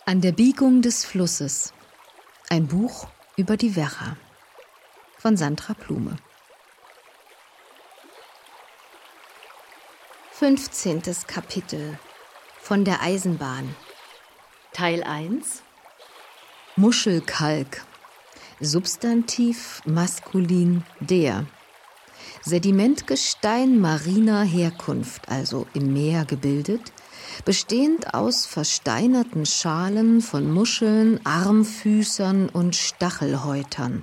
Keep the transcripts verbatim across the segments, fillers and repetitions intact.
An der Biegung des Flusses. Ein Buch über die Werra von Sandra Blume. Fünfzehntes Kapitel von der Eisenbahn. Teil eins. Muschelkalk. Substantiv maskulin der. Sedimentgestein mariner Herkunft, also im Meer gebildet, bestehend aus versteinerten Schalen von Muscheln, Armfüßern und Stachelhäutern.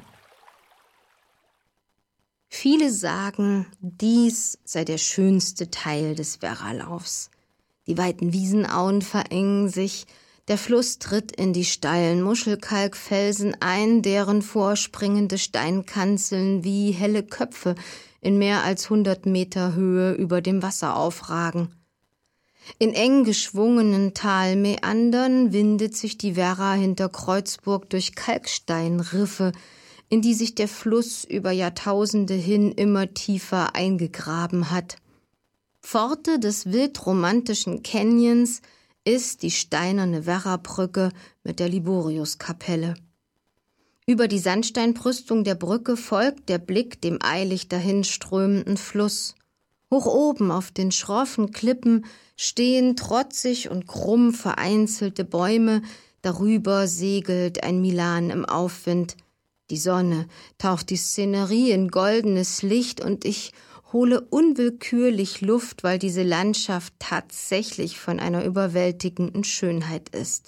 Viele sagen, dies sei der schönste Teil des Werralaufs. Die weiten Wiesenauen verengen sich, der Fluss tritt in die steilen Muschelkalkfelsen ein, deren vorspringende Steinkanzeln wie helle Köpfe in mehr als hundert Meter Höhe über dem Wasser aufragen. In eng geschwungenen Talmeandern windet sich die Werra hinter Kreuzburg durch Kalksteinriffe, in die sich der Fluss über Jahrtausende hin immer tiefer eingegraben hat. Pforte des wildromantischen Canyons ist die steinerne Werrabrücke mit der Liboriuskapelle. Über die Sandsteinbrüstung der Brücke folgt der Blick dem eilig dahinströmenden Fluss. Hoch oben auf den schroffen Klippen stehen trotzig und krumm vereinzelte Bäume, darüber segelt ein Milan im Aufwind. Die Sonne taucht die Szenerie in goldenes Licht und ich hole unwillkürlich Luft, weil diese Landschaft tatsächlich von einer überwältigenden Schönheit ist.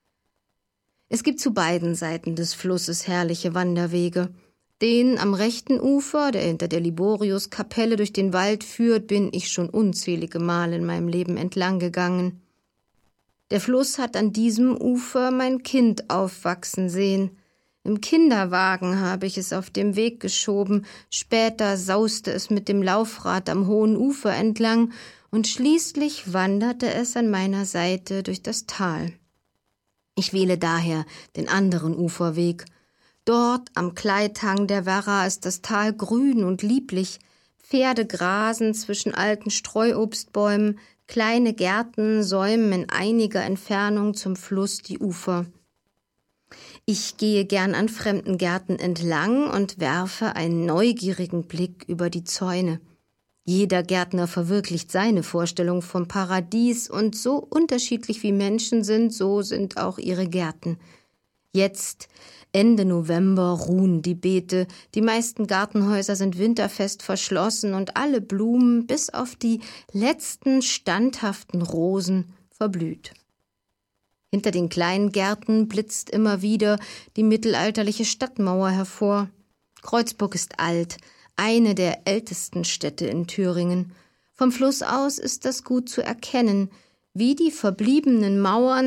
Es gibt zu beiden Seiten des Flusses herrliche Wanderwege. Den am rechten Ufer, der hinter der Liboriuskapelle durch den Wald führt, bin ich schon unzählige Mal in meinem Leben entlang gegangen. Der Fluss hat an diesem Ufer mein Kind aufwachsen sehen. Im Kinderwagen habe ich es auf dem Weg geschoben, später sauste es mit dem Laufrad am hohen Ufer entlang und schließlich wanderte es an meiner Seite durch das Tal. Ich wähle daher den anderen Uferweg. Dort am Kleithang der Werra ist das Tal grün und lieblich. Pferde grasen zwischen alten Streuobstbäumen, kleine Gärten säumen in einiger Entfernung zum Fluss die Ufer. Ich gehe gern an fremden Gärten entlang und werfe einen neugierigen Blick über die Zäune. Jeder Gärtner verwirklicht seine Vorstellung vom Paradies und so unterschiedlich wie Menschen sind, so sind auch ihre Gärten. Jetzt, Ende November, ruhen die Beete, die meisten Gartenhäuser sind winterfest verschlossen und alle Blumen, bis auf die letzten standhaften Rosen, verblüht. Hinter den kleinen Gärten blitzt immer wieder die mittelalterliche Stadtmauer hervor. Kreuzburg ist alt, eine der ältesten Städte in Thüringen. Vom Fluss aus ist das gut zu erkennen, wie die verbliebenen Mauern